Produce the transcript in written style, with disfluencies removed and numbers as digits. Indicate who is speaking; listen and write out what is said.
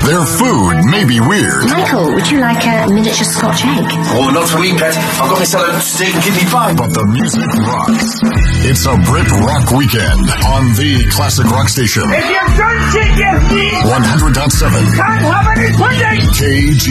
Speaker 1: Their food may be weird.
Speaker 2: Michael, would you like a miniature Scotch egg?
Speaker 3: Oh, not for me, pet. I've got myself a steak and kidney pie.
Speaker 1: But the music rocks. It's a Brit Rock weekend on the Classic Rock Station.
Speaker 4: If you don't take your feet,
Speaker 1: 100.7
Speaker 4: can't have any pudding.
Speaker 1: KG.